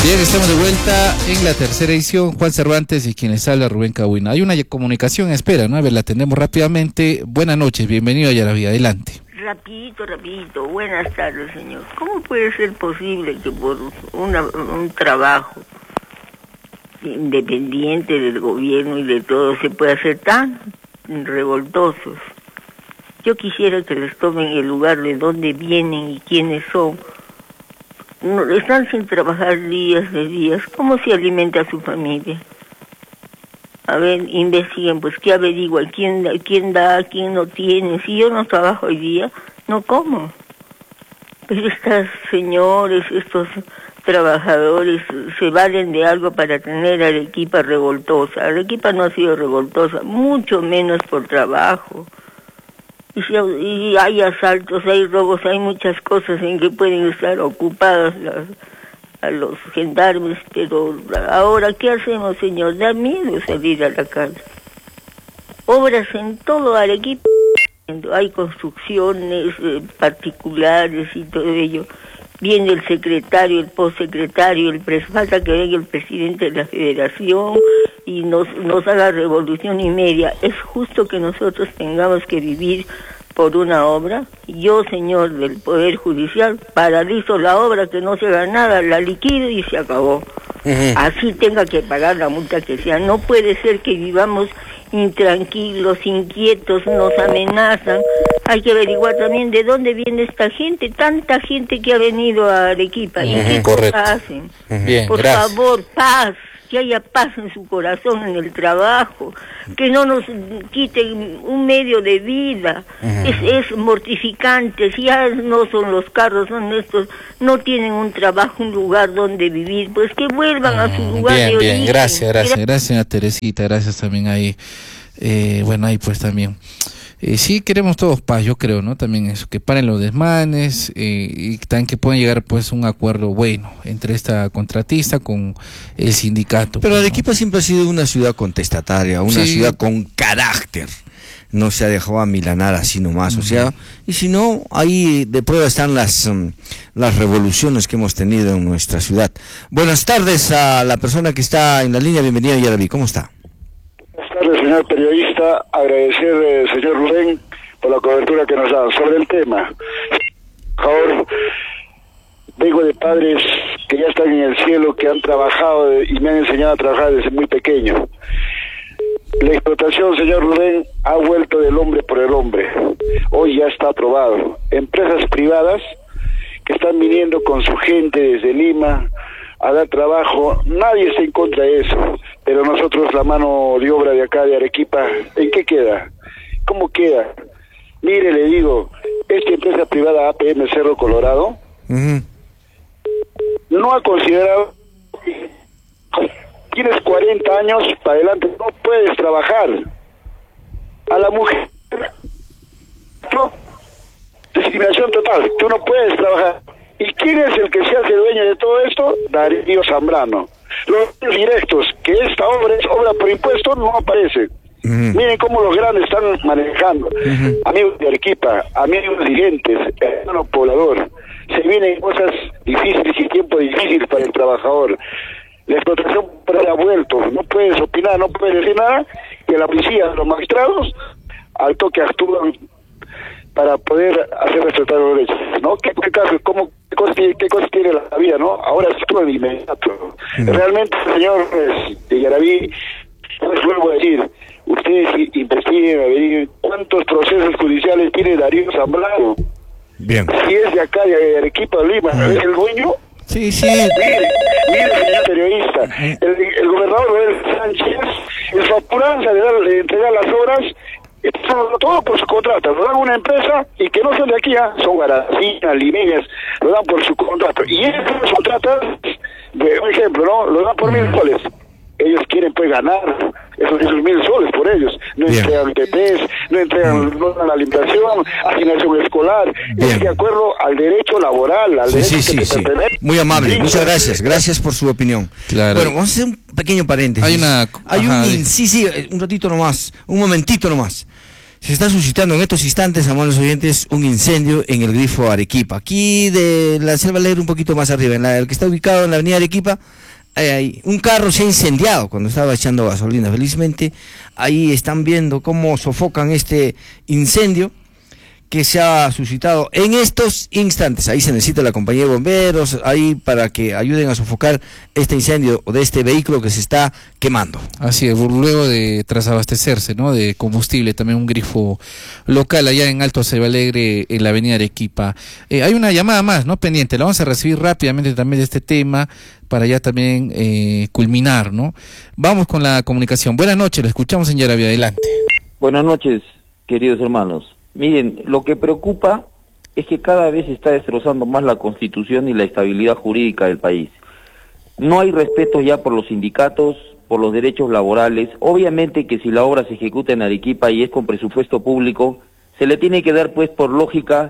Bien, estamos de vuelta en la tercera edición. Juan Cervantes y quien les habla, Rubén Cahuina. Hay una comunicación en espera, ¿no? A ver, la atendemos rápidamente. Buenas noches, bienvenido a Yaraví, adelante. Rapidito. Buenas tardes, señor. ¿Cómo puede ser posible que por un trabajo independiente del gobierno y de todo se pueda ser tan revoltosos? Yo quisiera que les tomen el lugar de dónde vienen y quiénes son. No, están sin trabajar días de días. ¿Cómo se alimenta a su familia? A ver, investiguen, pues, ¿qué averiguan? ¿Quién da, quién no tiene? Si yo no trabajo hoy día, no como. Pero estos señores, estos trabajadores, se valen de algo para tener a Arequipa revoltosa. Arequipa no ha sido revoltosa, mucho menos por trabajo. Y hay asaltos, hay robos, hay muchas cosas en que pueden estar ocupadas a los gendarmes, pero ahora, ¿qué hacemos, señor? Da miedo salir a la calle. Obras en todo Arequipa, hay construcciones particulares y todo ello. Viene el secretario, el postsecretario, falta que venga el presidente de la federación y nos haga revolución y media. ¿Es justo que nosotros tengamos que vivir por una obra? Yo, señor del Poder Judicial, paralizo la obra, que no se haga nada, la liquido y se acabó. Así tenga que pagar la multa que sea. No puede ser que vivamos intranquilos, inquietos, nos amenazan. Hay que averiguar también de dónde viene esta gente, tanta gente que ha venido a Arequipa. ¿Y qué cosas hacen? Bien, por gracias. favor, paz. Que haya paz en su corazón, en el trabajo, que no nos quiten un medio de vida. Es mortificante. Si ya no son los carros, son estos, no tienen un trabajo, un lugar donde vivir, pues que vuelvan a su lugar de origen. Bien, gracias a Teresita, gracias también ahí. Bueno, ahí pues también. Sí queremos todos paz, yo creo, ¿no? También eso, que paren los desmanes y también que puedan llegar pues a un acuerdo bueno entre esta contratista con el sindicato. Pero Arequipa siempre ha sido una ciudad contestataria, una ciudad con carácter. No se ha dejado amilanar así nomás, o sea, y si no, ahí de prueba están las revoluciones que hemos tenido en nuestra ciudad. Buenas tardes a la persona que está en la línea, bienvenido a Yaraví, ¿cómo está? Buenas tardes, señor periodista. Agradecer, señor Rubén, por la cobertura que nos da sobre el tema. Por favor, vengo de padres que ya están en el cielo, que han trabajado y me han enseñado a trabajar desde muy pequeño. La explotación, señor Rubén, ha vuelto del hombre por el hombre. Hoy ya está aprobado. Empresas privadas que están viniendo con su gente desde Lima a dar trabajo, nadie está en contra de eso, pero nosotros, la mano de obra de acá de Arequipa, ¿en qué queda? ¿Cómo queda? Mire, le digo, esta empresa privada APM Cerro Colorado no ha considerado, tienes 40 años para adelante, no puedes trabajar. A la mujer, no, discriminación total, tú no puedes trabajar. ¿Y quién es el que se hace dueño de todo esto? Darío Zambrano. Los directos, que esta obra es obra por impuesto, no aparece. Miren cómo los grandes están manejando. Amigos de Arequipa, amigos dirigentes, hermano poblador, se vienen cosas difíciles y tiempo difícil para el trabajador. La explotación ha vuelto, no puedes opinar, no puedes decir nada, y la policía, los magistrados, al toque actúan para poder hacer respetar los derechos, ¿no? ¿Qué cosas tiene la vida, no? Ahora actúan de inmediato. Realmente, señor de Yaraví, les vuelvo a decir, ustedes investiguen, averigüen cuántos procesos judiciales tiene Darío Zambrano. Bien. Si es de acá, de Arequipa, Lima, ¿es el dueño? Sí. Mire, señor periodista, el gobernador Roel Sánchez, en su apuranza de entregar las obras, todo por su contrato, lo dan a una empresa y que no son de aquí, son Garacina, Limeñas, lo dan por su contrato. Y esos contratos, por ejemplo, ¿no? Lo dan por 1.000 soles. Ellos quieren pues ganar esos 1.000 soles por ellos. No entregan TPs, no entregan la alimentación, asignación escolar. Es de acuerdo al derecho laboral, al derecho que pertenece. Muy amable, muchas gracias por su opinión. Claro. Bueno, vamos a hacer un pequeño paréntesis. Un ratito nomás, un momentito nomás. Se está suscitando en estos instantes, amables oyentes, un incendio en el grifo Arequipa. Aquí de la Selva Alegre, un poquito más arriba, el que está ubicado en la avenida Arequipa, un carro se ha incendiado cuando estaba echando gasolina. Felizmente, ahí están viendo cómo sofocan este incendio que se ha suscitado en estos instantes. Ahí se necesita la compañía de bomberos, ahí para que ayuden a sofocar este incendio de este vehículo que se está quemando. Así es, luego de tras abastecerse, ¿no?, de combustible, también un grifo local allá en Alto Selva Alegre, en la avenida Arequipa. Hay una llamada más, ¿no?, pendiente, la vamos a recibir rápidamente también de este tema, para ya también culminar, ¿no? Vamos con la comunicación. Buenas noches, lo escuchamos en Yaravía, adelante. Buenas noches, queridos hermanos. Miren, lo que preocupa es que cada vez se está destrozando más la Constitución y la estabilidad jurídica del país. No hay respeto ya por los sindicatos, por los derechos laborales. Obviamente que si la obra se ejecuta en Arequipa y es con presupuesto público, se le tiene que dar, pues, por lógica,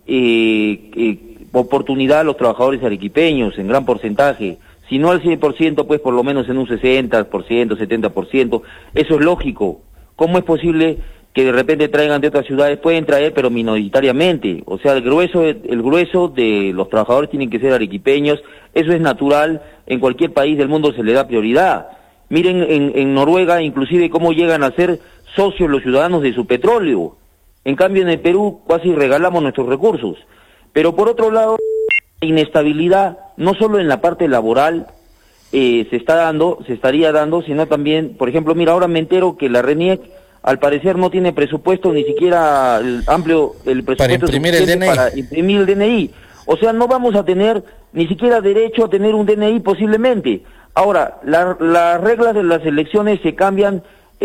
oportunidad a los trabajadores arequipeños en gran porcentaje. Si no al 100%, pues por lo menos en un 60%, 70%. Eso es lógico. ¿Cómo es posible que de repente traigan de otras ciudades? Pueden traer, pero minoritariamente. O sea, el grueso de los trabajadores tienen que ser arequipeños. Eso es natural. En cualquier país del mundo se le da prioridad. Miren en Noruega, inclusive, cómo llegan a ser socios los ciudadanos de su petróleo. En cambio, en el Perú casi regalamos nuestros recursos. Pero por otro lado, la inestabilidad, no solo en la parte laboral, se estaría dando, sino también, por ejemplo, mira, ahora me entero que la RENIEC al parecer no tiene presupuesto, ni siquiera el presupuesto para imprimir el DNI. Para imprimir el DNI. O sea, no vamos a tener ni siquiera derecho a tener un DNI posiblemente. Ahora, las reglas de las elecciones se cambian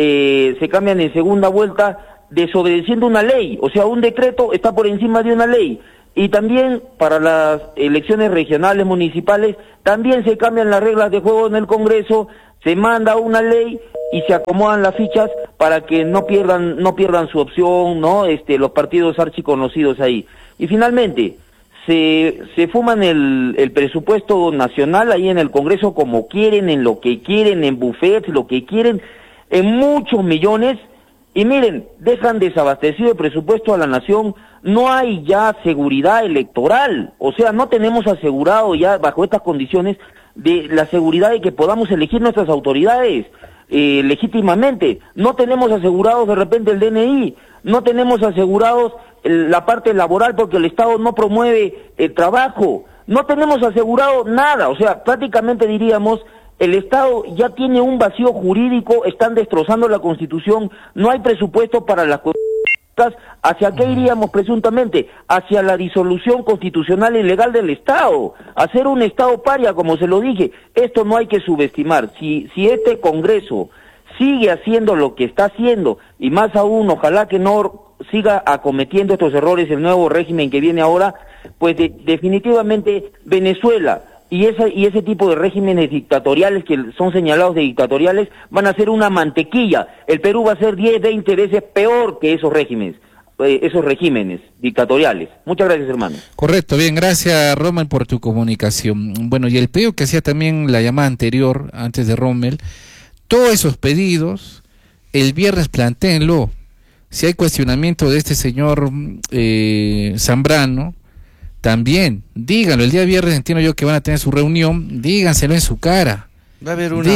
en segunda vuelta, desobedeciendo una ley. O sea, un decreto está por encima de una ley. Y también para las elecciones regionales, municipales, también se cambian las reglas de juego en el Congreso, se manda una ley y se acomodan las fichas para que no pierdan su opción, ¿no? Los partidos archiconocidos ahí. Y finalmente, se fuman el presupuesto nacional ahí en el Congreso como quieren, en lo que quieren, en buffets, lo que quieren, en muchos millones. Y miren, dejan desabastecido el presupuesto a la nación, no hay ya seguridad electoral, o sea, no tenemos asegurado ya bajo estas condiciones de la seguridad de que podamos elegir nuestras autoridades legítimamente, no tenemos asegurados de repente el DNI, no tenemos asegurados la parte laboral porque el Estado no promueve el trabajo, no tenemos asegurado nada, o sea, prácticamente diríamos, el Estado ya tiene un vacío jurídico, están destrozando la Constitución, no hay presupuesto para las cosas. ¿Hacia qué iríamos presuntamente? Hacia la disolución constitucional y legal del Estado, hacer un Estado paria, como se lo dije. Esto no hay que subestimar. Si este Congreso sigue haciendo lo que está haciendo, y más aún, ojalá que no siga acometiendo estos errores el nuevo régimen que viene ahora, pues definitivamente Venezuela y ese tipo de regímenes dictatoriales que son señalados de dictatoriales van a ser una mantequilla. El Perú va a ser 10, 20 veces peor que esos regímenes dictatoriales. Muchas gracias, hermano. Correcto, bien, gracias, Rommel, por tu comunicación. Bueno, y el pedido que hacía también la llamada anterior, antes de Rommel, todos esos pedidos, el viernes plantéenlo. Si hay cuestionamiento de este señor Zambrano, también, díganlo, el día viernes entiendo yo que van a tener su reunión, díganselo en su cara. Va a haber una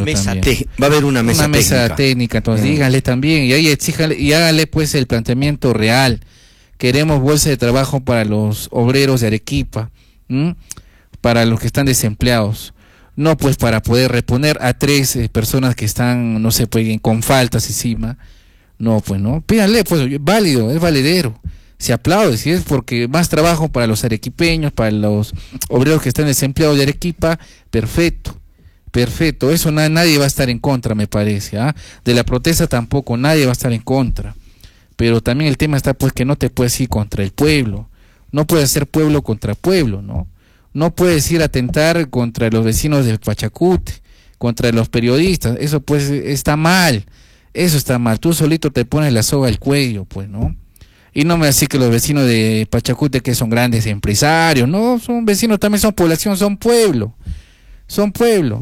mesa técnica, entonces díganle también, y ahí exíjanle, y háganle pues el planteamiento real. Queremos bolsa de trabajo para los obreros de Arequipa, para los que están desempleados, no pues para poder reponer a 3 personas que están, no sé, pues con faltas encima. No, pues no, pídanle, pues válido, es valedero. Se aplaude, si es porque más trabajo para los arequipeños, para los obreros que están desempleados de Arequipa, perfecto, eso nadie va a estar en contra, me parece, de la protesta tampoco, nadie va a estar en contra, pero también el tema está pues que no te puedes ir contra el pueblo, no puedes ser pueblo contra pueblo, no puedes ir a atentar contra los vecinos del Pachacute, contra los periodistas, eso pues está mal, tú solito te pones la soga al cuello, pues, ¿no? Y no me decís que los vecinos de Pachacute que son grandes empresarios, no, son vecinos, también son población, son pueblo.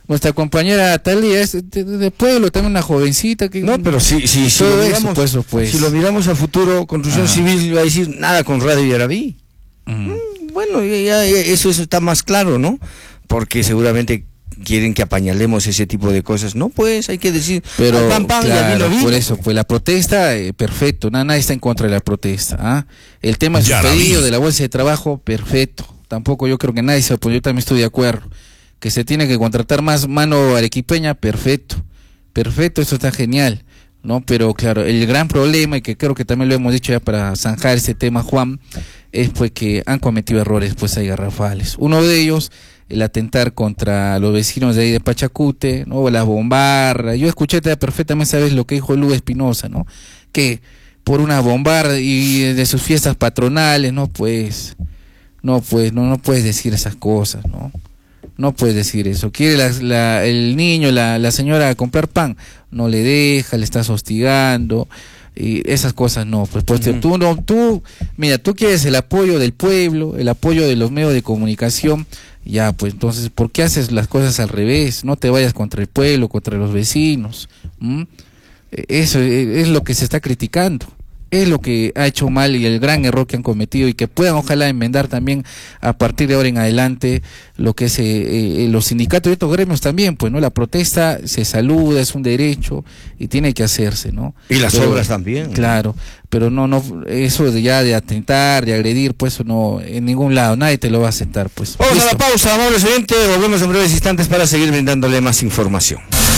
nuestra compañera Talía es de pueblo, también una jovencita que... No, pero si lo miramos al futuro, Construcción Civil va a decir nada con Radio Yaraví. Bueno, ya eso está más claro, ¿no? Porque seguramente quieren que apañalemos ese tipo de cosas. No, pues hay que decir, pero claro, por eso, pues la protesta, perfecto, nadie está en contra de la protesta. El tema es pedido de la bolsa de trabajo, perfecto. Tampoco yo creo que nadie se opone, yo también estoy de acuerdo. Que se tiene que contratar más mano arequipeña, perfecto, eso está genial, ¿no? Pero claro, el gran problema, y que creo que también lo hemos dicho ya para zanjar ese tema, Juan, es pues que han cometido errores pues ahí garrafales. Uno de ellos, el atentar contra los vecinos de ahí de Pachacute, ¿no? Las bombardas. Yo escuché perfectamente, ¿sabes lo que dijo Luis Espinosa, ¿no? Que por una bombarda y de sus fiestas patronales, no puedes decir esas cosas, ¿no? No puedes decir eso. Quiere el niño, la señora comprar pan, no le deja, le estás hostigando, y esas cosas no. Pues tú quieres el apoyo del pueblo, el apoyo de los medios de comunicación, ya, pues entonces, ¿por qué haces las cosas al revés? No te vayas contra el pueblo, contra los vecinos. Eso es lo que se está criticando. Es lo que ha hecho mal y el gran error que han cometido, y que puedan ojalá enmendar también a partir de ahora en adelante lo que es los sindicatos y estos gremios también, pues no, la protesta se saluda, es un derecho y tiene que hacerse, ¿no? Y las obras también. Claro, pero no eso de atentar, de agredir, pues no, en ningún lado, nadie te lo va a aceptar, pues. Vamos a la pausa, amables oyentes, volvemos en breves instantes para seguir brindándole más información.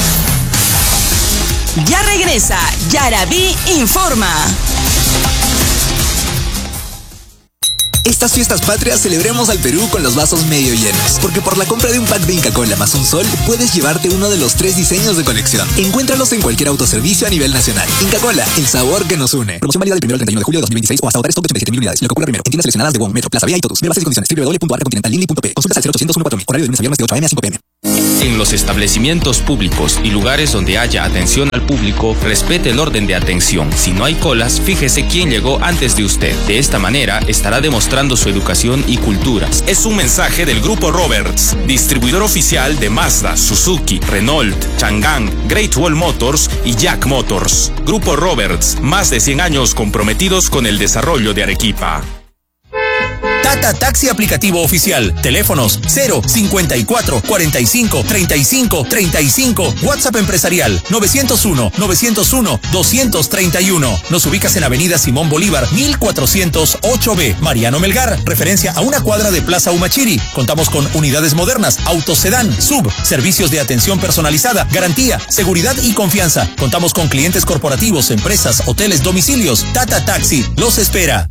Ya regresa Yaraví Informa. Estas fiestas patrias celebremos al Perú con los vasos medio llenos, porque por la compra de un pack de Inca Kola más un sol, puedes llevarte uno de los 3 diseños de colección. Encuéntralos en cualquier autoservicio a nivel nacional. Inca Kola, el sabor que nos une. Promoción válida del 1 al 31 de julio de 2026 o hasta agotar stock de 87.000 unidades. Lo que ocurra primero. En tiendas seleccionadas de WOM, Metro, Plaza Vía y Totus. Ve bases y condiciones. www.arcacontinentallini.p. Consultas al 0800 14000. Horario de lunes a viernes de 8 a.m. a 5 p.m. En los establecimientos públicos y lugares donde haya atención al público, respete el orden de atención. Si no hay colas, fíjese quién llegó antes de usted. De esta manera, estará demostrando su educación y cultura. Es un mensaje del Grupo Roberts, distribuidor oficial de Mazda, Suzuki, Renault, Chang'an, Great Wall Motors y Jack Motors. Grupo Roberts, más de 100 años comprometidos con el desarrollo de Arequipa. Tata Taxi aplicativo oficial. Teléfonos 054 45 35 35. WhatsApp empresarial 901 901 231. Nos ubicas en Avenida Simón Bolívar 1408B. Mariano Melgar, referencia a una cuadra de Plaza Humachiri. Contamos con unidades modernas, autos sedán, sub, servicios de atención personalizada, garantía, seguridad y confianza. Contamos con clientes corporativos, empresas, hoteles, domicilios. Tata Taxi los espera.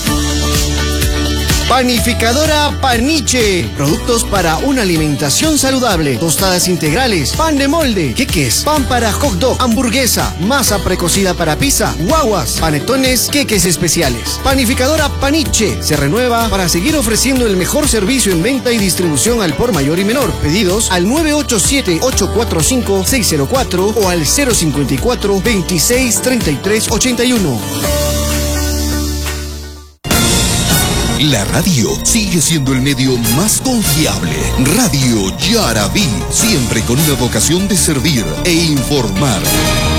Panificadora Paniche. Productos para una alimentación saludable. Tostadas integrales, pan de molde, queques, pan para hot dog, hamburguesa, masa precocida para pizza, guaguas, panetones, queques especiales. Panificadora Paniche se renueva para seguir ofreciendo el mejor servicio en venta y distribución al por mayor y menor. Pedidos al 987-845-604 o al 054-263381. La radio sigue siendo el medio más confiable. Radio Yaraví, siempre con una vocación de servir e informar.